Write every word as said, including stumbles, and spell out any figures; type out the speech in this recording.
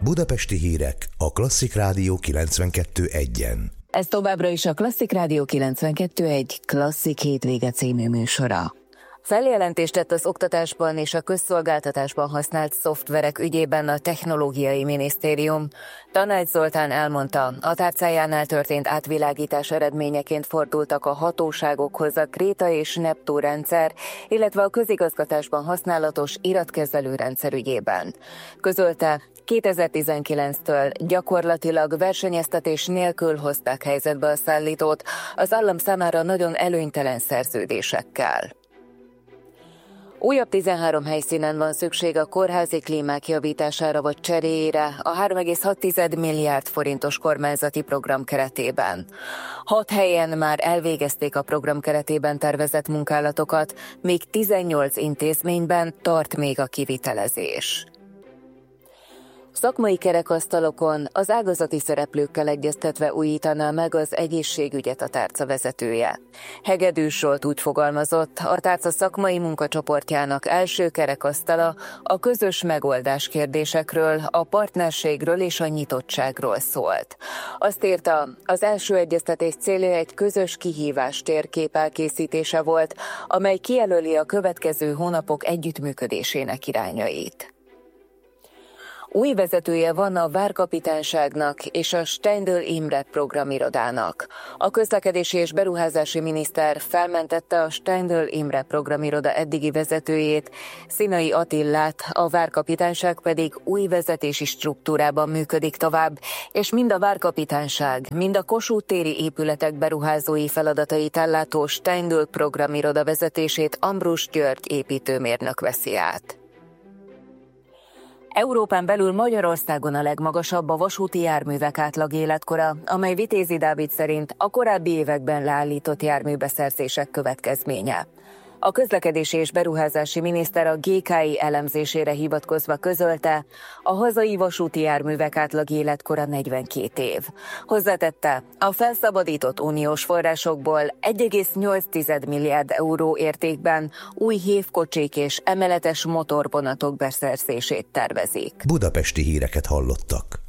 Budapesti hírek a Klasszik Rádió kilencvenkettő egyen. Ez továbbra is a Klasszik Rádió kilencvenkettő egy Klasszik hétvége című műsora. Feljelentést tett az oktatásban és a közszolgáltatásban használt szoftverek ügyében a Technológiai Minisztérium. Tanács Zoltán elmondta, a tárcájánál történt átvilágítás eredményeként fordultak a hatóságokhoz a Kréta és Neptun rendszer, illetve a közigazgatásban használatos iratkezelő rendszer ügyében. Közölte, kétezer-tizenkilenctől gyakorlatilag versenyeztetés nélkül hozták helyzetbe a szállítót, az állam számára nagyon előnytelen szerződésekkel. Újabb tizenhárom helyszínen van szükség a kórházi klímák javítására vagy cseréjére a három egész hat milliárd forintos kormányzati program keretében. Hat helyen már elvégezték a program keretében tervezett munkálatokat, míg tizennyolc intézményben tart még a kivitelezés. Szakmai kerekasztalokon az ágazati szereplőkkel egyeztetve újítaná meg az egészségügyet a tárca vezetője. Hegedűs Zsolt úgy fogalmazott, a tárca szakmai munkacsoportjának első kerekasztala a közös megoldás kérdésekről, a partnerségről és a nyitottságról szólt. Azt írta, az első egyeztetés célja egy közös kihívás térkép elkészítése volt, amely kijelöli a következő hónapok együttműködésének irányait. Új vezetője van a Várkapitányságnak és a Steindl Imre programirodának. A közlekedési és beruházási miniszter felmentette a Steindl Imre programiroda eddigi vezetőjét, Színai Attillát, a Várkapitányság pedig új vezetési struktúrában működik tovább, és mind a Várkapitányság, mind a Kossuth téri épületek beruházói feladatait ellátó Steindl programiroda vezetését Ambrus György építőmérnök veszi át. Európán belül Magyarországon a legmagasabb a vasúti járművek átlag életkora, amely Vitézi Dávid szerint a korábbi években leállított járműbeszerzések következménye. A közlekedési és beruházási miniszter a gé ká i elemzésére hivatkozva közölte, a hazai vasúti járművek átlag életkora negyvenkét év. Hozzátette, a felszabadított uniós forrásokból egy egész nyolc milliárd euró értékben új hévkocsik és emeletes motorvonatok beszerzését tervezik. Budapesti híreket hallottak.